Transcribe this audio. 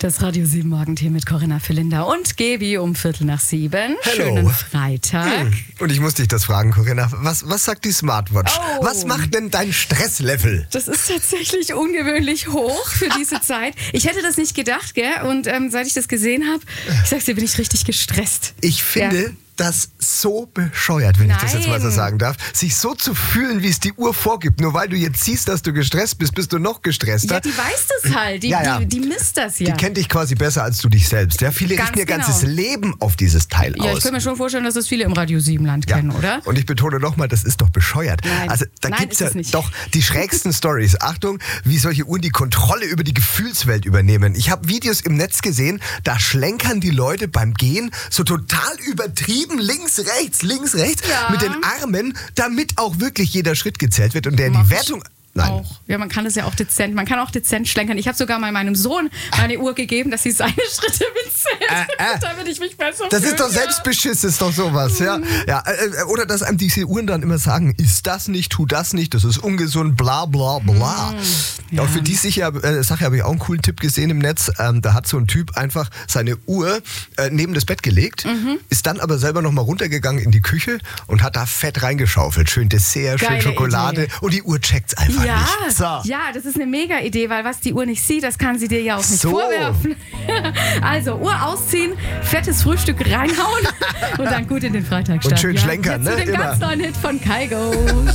Das Radio 7 Morgentier mit Corinna Felinder und Gebi um 6:15. Hello. Schönen Freitag. Und ich muss dich das fragen, Corinna. Was sagt die Smartwatch? Oh. Was macht denn dein Stresslevel? Das ist tatsächlich ungewöhnlich hoch für diese Zeit. Ich hätte das nicht gedacht, gell? Und seit ich das gesehen habe, ich sag's dir, bin ich richtig gestresst. Ich finde das so bescheuert, wenn ich das jetzt mal so sagen darf, sich so zu fühlen, wie es die Uhr vorgibt. Nur weil du jetzt siehst, dass du gestresst bist, bist du noch gestresster. Ja, die weiß das halt. Die misst das ja. Die kennt dich quasi besser als du dich selbst. Ja? Viele richten ihr ganzes Leben auf dieses Teil aus. Ja, ich kann mir schon vorstellen, dass das viele im Radio 7 Land kennen, oder? Und ich betone nochmal, das ist doch bescheuert. Nein. Also da Nein, gibt's ist ja es nicht. doch die schrägsten Stories. Achtung, wie solche Uhren die Kontrolle über die Gefühlswelt übernehmen. Ich habe Videos im Netz gesehen, da schlenkern die Leute beim Gehen so total übertrieben links, rechts mit den Armen, damit auch wirklich jeder Schritt gezählt wird und der in die Wertung... Nein. Auch. Ja, man kann auch dezent schlenkern. Ich habe sogar mal meinem Sohn meine Uhr gegeben, dass sie seine Schritte mitzählt, damit ich mich besser Das fühle. ist doch Selbstbeschiss, ist doch sowas, ja. Oder dass einem diese Uhren dann immer sagen, ist das nicht, tu das nicht, das ist ungesund, bla bla bla. Ja. Auch für die Sache habe ich auch einen coolen Tipp gesehen im Netz. Da hat so ein Typ einfach seine Uhr neben das Bett gelegt, ist dann aber selber nochmal runtergegangen in die Küche und hat da Fett reingeschaufelt. Schön Dessert, schön Geile Schokolade Idee. Und die Uhr checkt's einfach nicht. So. Ja, das ist eine mega Idee, weil was die Uhr nicht sieht, das kann sie dir ja auch nicht So. vorwerfen. Also Uhr ausziehen, fettes Frühstück reinhauen und dann gut in den Freitag starten. Und schön schlenkern, Jetzt ne? zu dem Immer. ganz neuen Hit von Kygo.